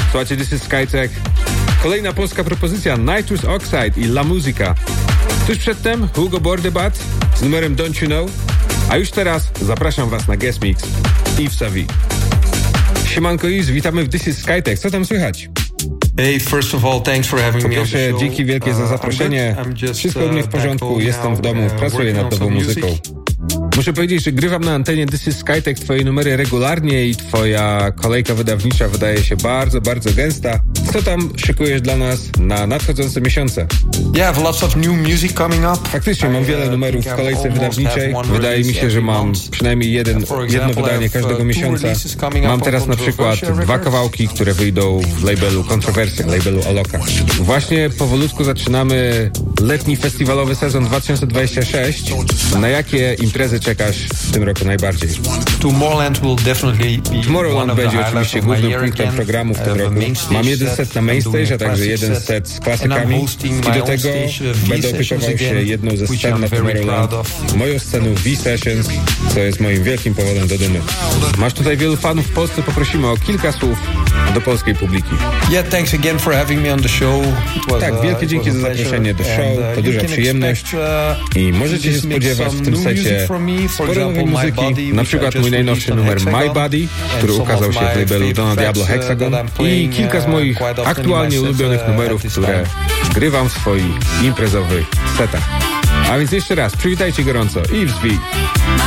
Słuchajcie, This is Skytech. Kolejna polska propozycja, Nitrous Oxide i La Musica. Tuż przedtem Hugo Bordebat z numerem Don't You Know. A już teraz zapraszam was na guest mix Yves Savy. Siemanko Yves, witamy w This is Skytech. Co tam słychać? Hey, first of all, thanks for having Po me on the pierwsze, show. dzięki wielkie za zaproszenie. Wszystko u mnie w porządku, jestem w domu, pracuję nad nową muzyką. Muszę powiedzieć, że grywam na antenie This is Skytech twoje numery regularnie i twoja kolejka wydawnicza wydaje się bardzo, bardzo gęsta. Co tam szykujesz dla nas na nadchodzące miesiące? Yeah, lots of new music coming up. Faktycznie mam wiele numerów w kolejce wydawniczej. Wydaje mi się, że mam przynajmniej jedno wydanie każdego miesiąca. Mam teraz na przykład 2 kawałki, które wyjdą w labelu Kontrowersja, labelu Oloka. Właśnie powolutku zaczynamy letni festiwalowy sezon 2026. Na jakie imprezy czekasz w tym roku najbardziej? Tomorrowland będzie oczywiście głównym punktem programu w tym roku. Mam jeden set na mainstage, a także jeden set z klasykami i do tego będę opiekował się jedną ze scen na Tomorrowland, moją sceną V-Sessions, co jest moim wielkim powodem do dumy. Masz tutaj wielu fanów w Polsce, poprosimy o kilka słów do polskiej publiki. Tak, wielkie dzięki za zaproszenie do show, to duża przyjemność i możecie się spodziewać w tym secie sporo nowej muzyki, na przykład mój najnowszy numer My Body, który ukazał się w labelu Dona Diablo Hexagon i kilka z moich aktualnie ulubionych numerów, które grywam w swoich imprezowych setach. A więc jeszcze raz, przywitajcie gorąco Yves V.